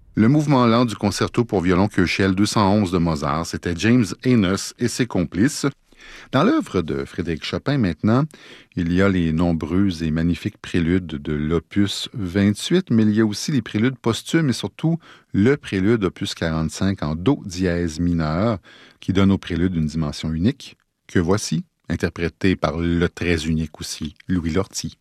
Le mouvement lent du concerto pour violon Köchel 211 de Mozart, c'était James Enos et ses complices. Dans l'œuvre de Frédéric Chopin, maintenant, il y a les nombreux et magnifiques préludes de l'opus 28, mais il y a aussi les préludes posthumes et surtout le prélude opus 45 en do dièse mineur, qui donne au prélude une dimension unique, que voici, interprété par le très unique aussi, Louis Lortie.